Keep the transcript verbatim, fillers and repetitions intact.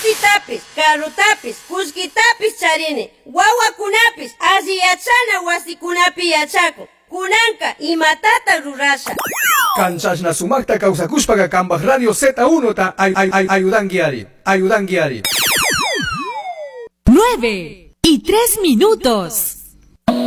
Cochitapis, carrutapis, kuskitapis charini. Wawakunapis asiyachana wasikunapi yachakun. Kunanka imatata rurasha. Kanchashna sumakta kawsakushpaqa kanpaq radio Z uno ta ay ay ay ayudankiari. Ayudankiari. Nueve y tres minutos.